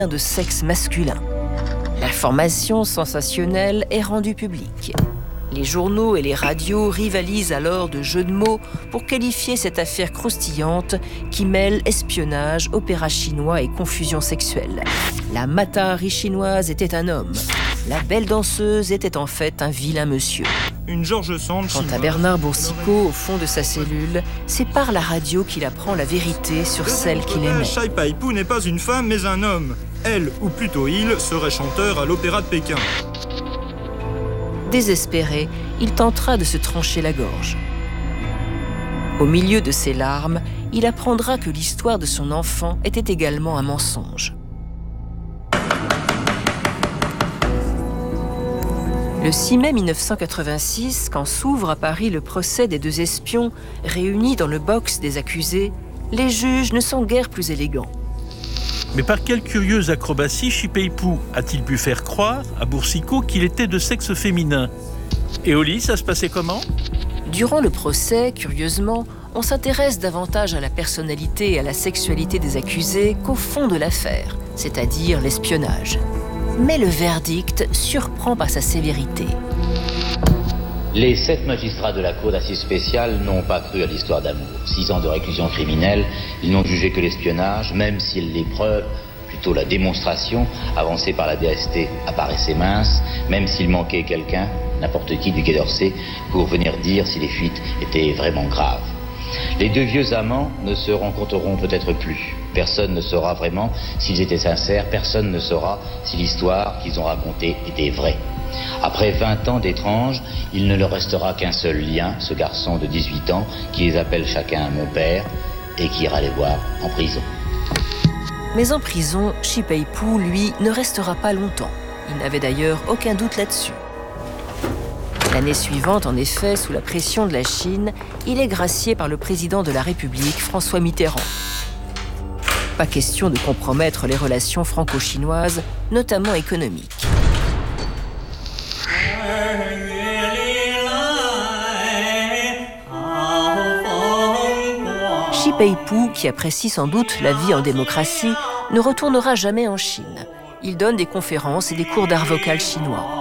de sexe masculin. L'information sensationnelle est rendue publique. Les journaux et les radios rivalisent alors de jeux de mots pour qualifier cette affaire croustillante qui mêle espionnage, opéra chinois et confusion sexuelle. La Mata-Hari chinoise était un homme. La belle danseuse était en fait un vilain monsieur. Une George Sand Quant chinoise. à Bernard Boursicot, au fond de sa cellule, c'est par la radio qu'il apprend la vérité sur celle qu'il aimait. Chai Pai-pu n'est pas une femme mais un homme. Elle, ou plutôt il, serait chanteur à l'Opéra de Pékin. Désespéré, il tentera de se trancher la gorge. Au milieu de ses larmes, il apprendra que l'histoire de son enfant était également un mensonge. Le 6 mai 1986, quand s'ouvre à Paris le procès des deux espions réunis dans le box des accusés, les juges ne sont guère plus élégants. Mais par quelle curieuse acrobatie Chai Pai-pu a-t-il pu faire croire à Boursicot qu'il était de sexe féminin? Et au lit, ça se passait comment? Durant le procès, curieusement, on s'intéresse davantage à la personnalité et à la sexualité des accusés qu'au fond de l'affaire, c'est-à-dire l'espionnage. Mais le verdict surprend par sa sévérité. Les 7 magistrats de la Cour d'assises spéciale n'ont pas cru à l'histoire d'amour. 6 ans de réclusion criminelle, ils n'ont jugé que l'espionnage, même si les preuves, plutôt la démonstration, avancée par la DST apparaissait mince, même s'il manquait quelqu'un, n'importe qui du Quai d'Orsay, pour venir dire si les fuites étaient vraiment graves. Les deux vieux amants ne se rencontreront peut-être plus. Personne ne saura vraiment s'ils étaient sincères, personne ne saura si l'histoire qu'ils ont racontée était vraie. Après 20 ans d'étranges, il ne leur restera qu'un seul lien, ce garçon de 18 ans qui les appelle chacun mon père et qui ira les voir en prison. Mais en prison, Chai Pai-pu, lui, ne restera pas longtemps. Il n'avait d'ailleurs aucun doute là-dessus. L'année suivante, en effet, sous la pression de la Chine, il est gracié par le président de la République, François Mitterrand. Pas question de compromettre les relations franco-chinoises, notamment économiques. Chai Pai-pu, qui apprécie sans doute la vie en démocratie, ne retournera jamais en Chine. Il donne des conférences et des cours d'art vocal chinois.